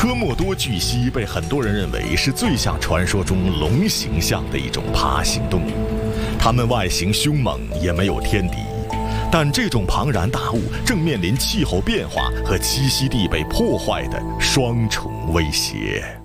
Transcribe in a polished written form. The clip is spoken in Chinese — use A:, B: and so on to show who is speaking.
A: 科莫多巨蜥被很多人认为是最像传说中龙形象的一种爬行动物，它们外形凶猛，也没有天敌。但这种庞然大物正面临气候变化和栖息地被破坏的双重威胁。